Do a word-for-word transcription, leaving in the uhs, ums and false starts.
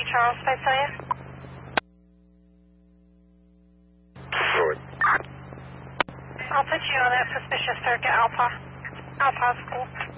Charles, Visalia. Good. I'll put you on that suspicious circuit, Alpha. Alpha School.